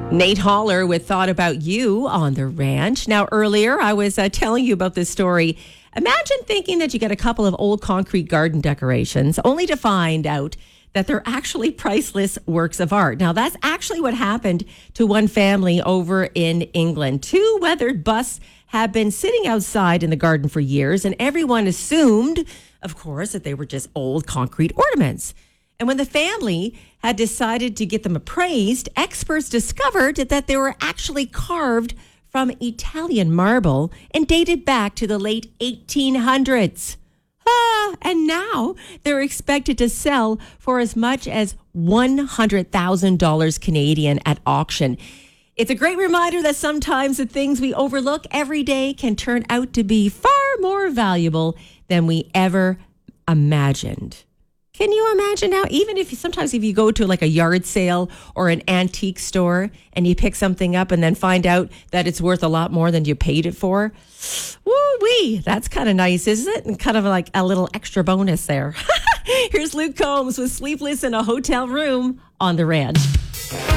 Nate Holler with Thought About You on the ranch. Now, earlier I was telling you about this story. Imagine thinking that you get a couple of old concrete garden decorations only to find out that they're actually priceless works of art. Now, that's actually what happened to one family over in England. Two weathered busts have been sitting outside in the garden for years, and everyone assumed, of course, that they were just old concrete ornaments. And when the family had decided to get them appraised, experts discovered that they were actually carved from Italian marble and dated back to the late 1800s. And now they're expected to sell for as much as $100,000 Canadian at auction. It's a great reminder that sometimes the things we overlook every day can turn out to be far more valuable than we ever imagined. Can you imagine now, even if you go to like a yard sale or an antique store and you pick something up and then find out that it's worth a lot more than you paid it for? Woo-wee, that's kind of nice, isn't it? And kind of like a little extra bonus there. Here's Luke Combs with Sleepless in a Hotel Room on the ranch.